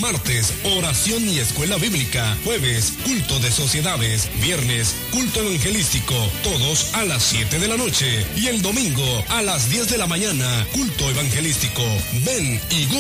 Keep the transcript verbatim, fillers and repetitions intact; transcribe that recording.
Martes, oración y escuela bíblica. Jueves, culto de sociedades. Viernes, culto evangelístico. Todos a las siete de la noche. Y el domingo, a las diez de la mañana, culto evangelístico. Ven y go.